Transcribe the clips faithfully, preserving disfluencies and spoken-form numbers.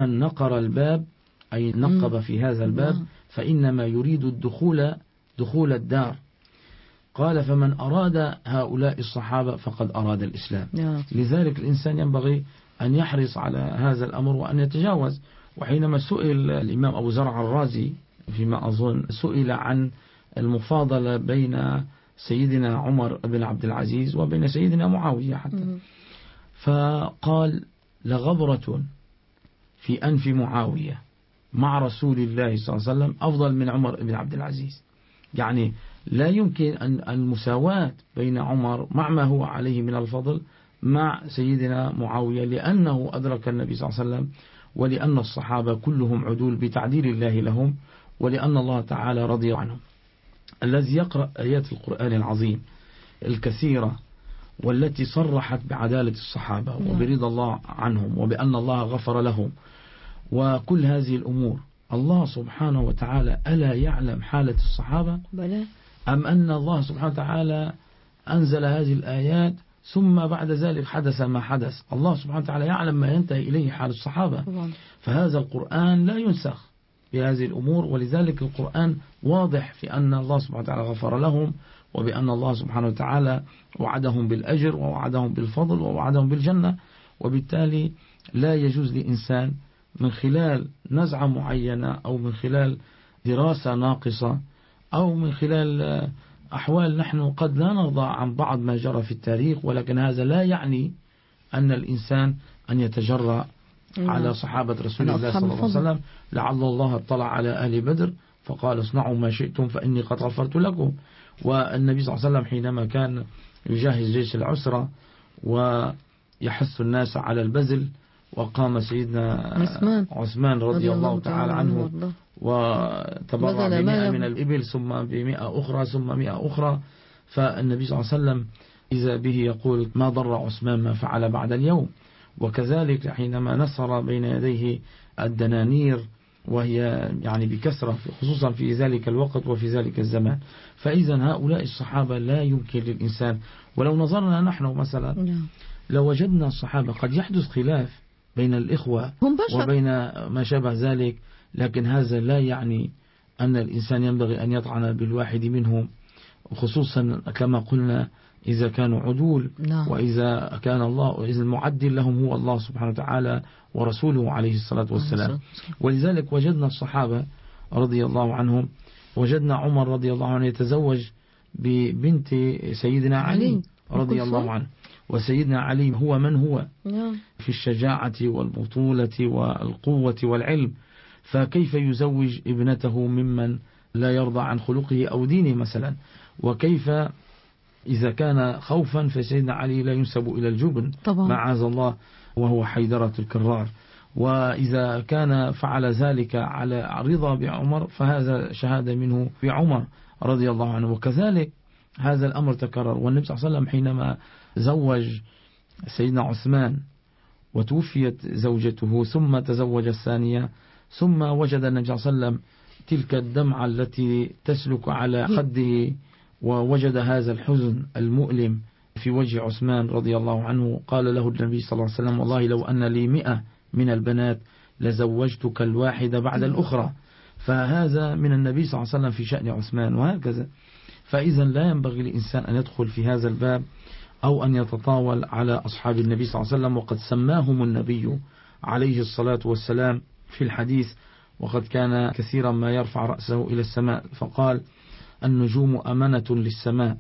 من نقر الباب أي نقب في هذا الباب فإنما يريد الدخول دخول الدار. قال فمن أراد هؤلاء الصحابة فقد أراد الإسلام. لذلك الإنسان ينبغي أن يحرص على هذا الأمر وأن يتجاوز. وحينما سئل الإمام أبو زرع الرازي فيما أظن سئل عن المفاضلة بين سيدنا عمر بن عبد العزيز وبين سيدنا معاوية حتى، فقال لغبرة في أنف معاوية مع رسول الله صلى الله عليه وسلم أفضل من عمر بن عبد العزيز. يعني لا يمكن أن المساواة بين عمر مع ما هو عليه من الفضل مع سيدنا معاوية، لأنه أدرك النبي صلى الله عليه وسلم، ولأن الصحابة كلهم عدول بتعديل الله لهم، ولأن الله تعالى رضي عنهم. الذي يقرأ آيات القرآن العظيم الكثيرة والتي صرحت بعدالة الصحابة وبرضا الله عنهم وبأن الله غفر لهم وكل هذه الأمور، الله سبحانه وتعالى ألا يعلم حالة الصحابة؟ بلى. أم أن الله سبحانه وتعالى أنزل هذه الآيات ثم بعد ذلك حدث ما حدث؟ الله سبحانه وتعالى يعلم ما ينتهي إليه حال الصحابة. فهذا القرآن لا ينسخ بهذه الأمور، ولذلك القرآن واضح في أن الله سبحانه وتعالى غفر لهم، وبأن الله سبحانه وتعالى وعدهم بالأجر ووعدهم بالفضل ووعدهم بالجنة. وبالتالي لا يجوز لإنسان من خلال نزعة معينة أو من خلال دراسة ناقصة أو من خلال أحوال نحن قد لا نرضى عن بعض ما جرى في التاريخ، ولكن هذا لا يعني أن الإنسان أن يتجرأ على صحابة رسول الله صلى الله عليه وسلم. لعل الله اطلع على أهل بدر فقال اصنعوا ما شئتم فإني قد غفرت لكم. والنبي صلى الله عليه وسلم حينما كان يجهز جيش العسرة ويحث الناس على البذل، وقام سيدنا عثمان, عثمان رضي الله تعالى عنه وتبرع بمئة من الإبل ثم بمئة أخرى ثم مئة أخرى، فالنبي صلى الله عليه وسلم إذا به يقول ما ضر عثمان ما فعل بعد اليوم. وكذلك حينما نصر بين يديه الدنانير وهي يعني بكثرة خصوصا في ذلك الوقت وفي ذلك الزمان. فإذا هؤلاء الصحابة لا يمكن للإنسان، ولو نظرنا نحن مثلا لو وجدنا الصحابة قد يحدث خلاف بين الإخوة وبين ما شابه ذلك، لكن هذا لا يعني أن الإنسان ينبغي أن يطعن بالواحد منهم، خصوصا كما قلنا إذا كانوا عدول. نعم. وإذا كان الله وإذا المعدل لهم هو الله سبحانه وتعالى ورسوله عليه الصلاة والسلام. ولذلك وجدنا الصحابة رضي الله عنهم، وجدنا عمر رضي الله عنه يتزوج ببنت سيدنا علي رضي الله عنه، وسيدنا علي هو من هو في الشجاعة والبطولة والقوة والعلم، فكيف يزوج ابنته ممن لا يرضى عن خلقه أو دينه مثلا؟ وكيف إذا كان خوفا فسيدنا علي لا ينسب إلى الجبن معاذ الله وهو حيدرة الكرار، وإذا كان فعل ذلك على رضا بعمر فهذا شهادة منه بعمر رضي الله عنه. وكذلك هذا الأمر تكرر، والنبي صلى الله عليه وسلم حينما زوج سيدنا عثمان وتوفيت زوجته ثم تزوج الثانية، ثم وجد النبي صلى الله عليه وسلم تلك الدمعة التي تسلك على خده، ووجد هذا الحزن المؤلم في وجه عثمان رضي الله عنه. قال له النبي صلى الله عليه وسلم والله لو أن لي مئة من البنات لزوجتك الواحدة بعد الأخرى. فهذا من النبي صلى الله عليه وسلم في شأن عثمان، وهكذا. فإذا لا ينبغي للإنسان أن يدخل في هذا الباب أو أن يتطاول على أصحاب النبي صلى الله عليه وسلم، وقد سماهم النبي عليه الصلاة والسلام في الحديث، وقد كان كثيرا ما يرفع رأسه إلى السماء فقال النجوم أمنة للسماء،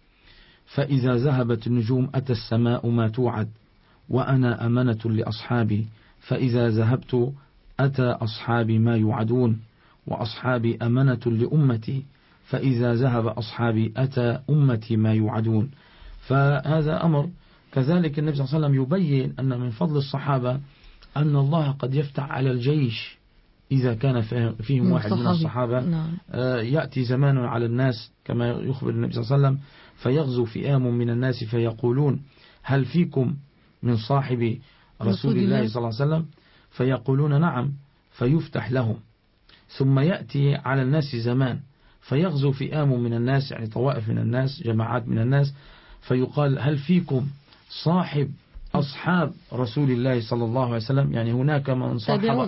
فإذا ذهبت النجوم أتى السماء ما توعد، وأنا أمنة لأصحابي، فإذا ذهبت أتى أصحابي ما يوعدون، وأصحابي أمنة لأمتي، فإذا ذهب أصحابي أتى أمتي ما يوعدون. فهذا أمر. كذلك النبي صلى الله عليه وسلم يبين أن من فضل الصحابة أن الله قد يفتح على الجيش إذا كان فيهم واحد من الصحابة. نعم. يأتي زمان على الناس كما يخبر النبي صلى الله عليه وسلم فيغزو فئام من الناس فيقولون هل فيكم من صاحب رسول الله صلى الله عليه وسلم؟ فيقولون نعم، فيفتح لهم. ثم يأتي على الناس زمان فيغزو فئام من الناس، يعني طوائف من الناس، جماعات من الناس، فيقال هل فيكم صاحب أصحاب رسول الله صلى الله عليه وسلم؟ يعني هناك من صاحب